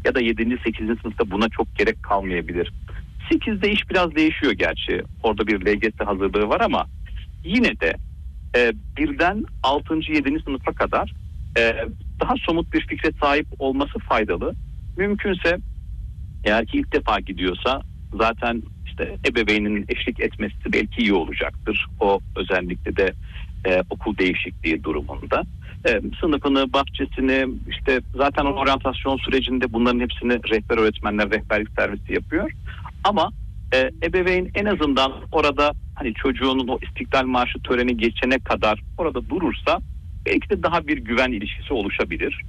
Ya da 7. 8. sınıfta buna çok gerek kalmayabilir. 8'de iş biraz değişiyor gerçi. Orada bir LGS hazırlığı var ama yine de birden 6. 7. sınıfa kadar daha somut bir fikre sahip olması faydalı. Mümkünse eğer ki ilk defa gidiyorsa zaten işte ebeveyninin eşlik etmesi belki iyi olacaktır. O özellikle de okul değişikliği durumunda. Sınıfını, bahçesini, işte zaten oryantasyon sürecinde bunların hepsini rehber öğretmenler, rehberlik servisi yapıyor. Ama ebeveyn en azından orada hani çocuğunun o İstiklal Marşı töreni geçene kadar orada durursa belki de daha bir güven ilişkisi oluşabilir.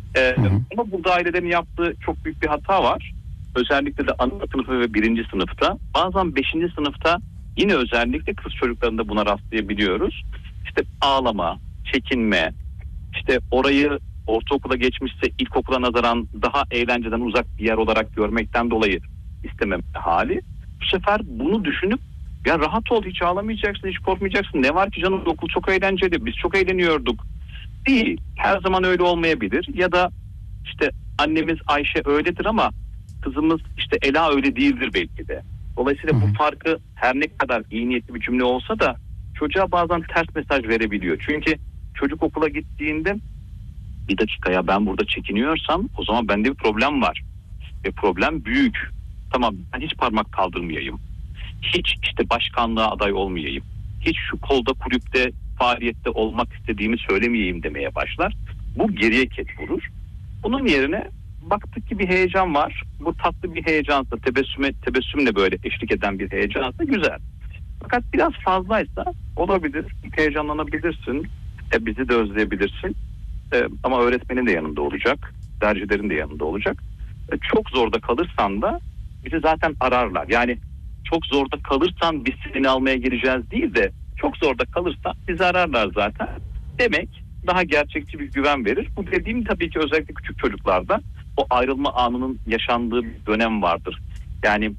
Ama burada ailelerin yaptığı çok büyük bir hata var. Özellikle de ana sınıfı ve 1. sınıfta. Bazen 5. sınıfta yine özellikle kız çocuklarında buna rastlayabiliyoruz. İşte ağlama, çekinme, işte orayı ortaokula geçmişse ilkokula nazaran daha eğlenceden uzak bir yer olarak görmekten dolayı istemem hali. Bu sefer bunu düşünüp ya rahat ol, hiç ağlamayacaksın, hiç korkmayacaksın. Ne var ki canım, okul çok eğlenceli, biz çok eğleniyorduk. Değil. Her zaman öyle olmayabilir. Ya da işte annemiz Ayşe öyledir ama kızımız işte Ela öyle değildir belki de. Dolayısıyla bu farkı her ne kadar iyi niyetli bir cümle olsa da çocuğa bazen ters mesaj verebiliyor. Çünkü çocuk okula gittiğinde bir dakika ya ben burada çekiniyorsam o zaman bende bir problem var. Ve problem büyük. Tamam, ben hiç parmak kaldırmayayım. Hiç işte başkanlığa aday olmayayım. Hiç şu kolda kulüpte faaliyette olmak istediğimi söylemeyeyim demeye başlar. Bu geriye ket vurur. Bunun yerine baktık ki bir heyecan var. Bu tatlı bir heyecansa, tebessümle böyle eşlik eden bir heyecansa güzel. Fakat biraz fazlaysa olabilir. Heyecanlanabilirsin. Bizi de özleyebilirsin. Ama öğretmenin de yanında olacak. Dercilerin de yanında olacak. Çok zorda kalırsan da bizi zaten ararlar. Yani çok zorda kalırsan biz seni almaya geleceğiz değil de çok zorda kalırsan bizi ararlar zaten. Demek daha gerçekçi bir güven verir. Bu dediğim tabii ki özellikle küçük çocuklarda o ayrılma anının yaşandığı bir dönem vardır. Yani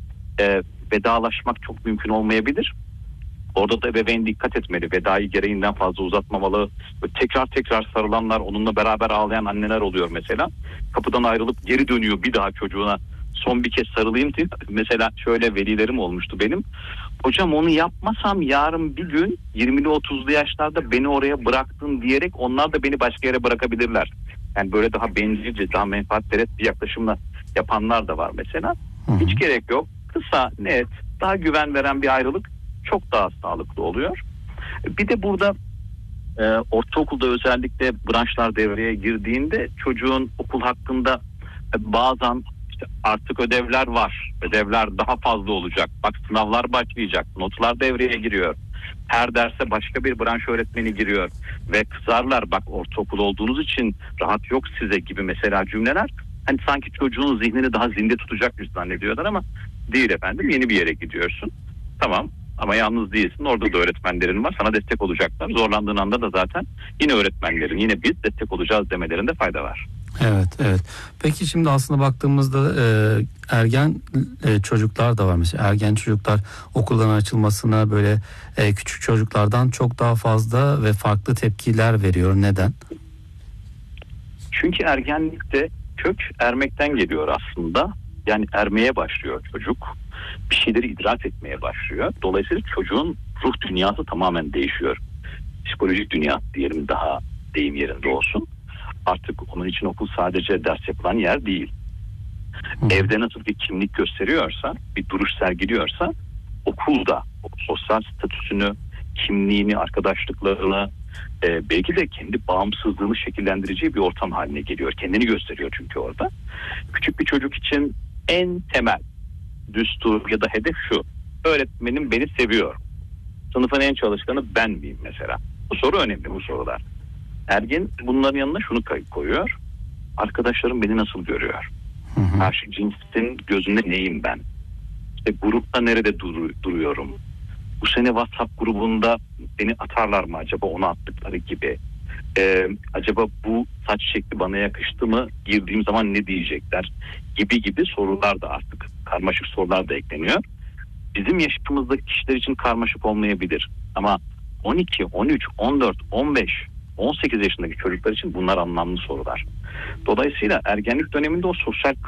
vedalaşmak çok mümkün olmayabilir. Orada da ebeveyn dikkat etmeli. Vedayı gereğinden fazla uzatmamalı. Tekrar tekrar sarılanlar, onunla beraber ağlayan anneler oluyor mesela. Kapıdan ayrılıp geri dönüyor bir daha çocuğuna. Son bir kez sarılayım diye. Mesela şöyle velilerim olmuştu benim. Hocam onu yapmasam yarın bir gün 20'li 30'lu yaşlarda beni oraya bıraktın diyerek onlar da beni başka yere bırakabilirler. Yani böyle daha bencilce, daha menfaatperest bir yaklaşımla yapanlar da var mesela. Hiç gerek yok. Kısa, net, daha güven veren bir ayrılık çok daha sağlıklı oluyor. Bir de burada ortaokulda özellikle branşlar devreye girdiğinde çocuğun okul hakkında bazen işte artık ödevler var. Ödevler daha fazla olacak. Bak sınavlar başlayacak. Notlar devreye giriyor. Her derse başka bir branş öğretmeni giriyor. Ve kızarlar, bak ortaokul olduğunuz için rahat yok size gibi mesela cümleler. Hani sanki çocuğun zihnini daha zinde tutacakmış zannediyorlar ama değil efendim, yeni bir yere gidiyorsun. Tamam. Ama yalnız değilsin. Orada da öğretmenlerin var. Sana destek olacaklar. Zorlandığın anda da zaten yine öğretmenlerin, yine biz destek olacağız demelerinde fayda var. Evet, evet. Peki şimdi aslında baktığımızda ergen çocuklar da var. Mesela ergen çocuklar okulların açılmasına böyle küçük çocuklardan çok daha fazla ve farklı tepkiler veriyor. Neden? Çünkü ergenlikte kök ermekten geliyor aslında. Yani ermeye başlıyor çocuk. Bir şeyleri idrak etmeye başlıyor. Dolayısıyla çocuğun ruh dünyası tamamen değişiyor. Psikolojik dünya diyelim, daha deyim yerinde olsun. Artık onun için okul sadece ders yapılan yer değil. Evde nasıl bir kimlik gösteriyorsa, bir duruş sergiliyorsa okulda sosyal statüsünü, kimliğini, arkadaşlıklarını, belki de kendi bağımsızlığını şekillendireceği bir ortam haline geliyor. Kendini gösteriyor çünkü orada. Küçük bir çocuk için en temel düstur ya da hedef şu: öğretmenim beni seviyor. Sınıfın en çalışkanı ben miyim mesela? Bu soru önemli, bu sorular. Ergen bunların yanına şunu koyuyor: arkadaşlarım beni nasıl görüyor? Karşı cinsin gözünde neyim ben? İşte grupta nerede duruyorum? Bu sene WhatsApp grubunda beni atarlar mı acaba, onu attıkları gibi? Acaba bu saç şekli bana yakıştı mı? Girdiğim zaman ne diyecekler? Gibi sorular da, artık karmaşık sorular da ekleniyor. Bizim yaşımızdaki kişiler için karmaşık olmayabilir. Ama 12, 13, 14, 15, 18 yaşındaki çocuklar için bunlar anlamlı sorular. Dolayısıyla ergenlik döneminde o sosyal